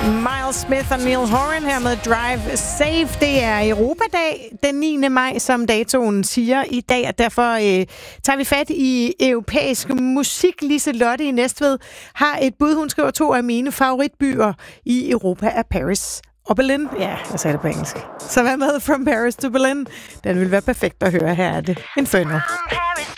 Miles Smith og Neil Horan her med Drive Safe. Det er Europadag den 9. maj, som datoen siger i dag, og derfor tager vi fat i europæisk musik. Liselotte i Næstved har et bud. Hun skriver 2 af mine favoritbyer i Europa er Paris og Berlin. Ja, jeg sagde det på engelsk. Så hvad med From Paris to Berlin? Den vil være perfekt at høre. Her er det Inferno.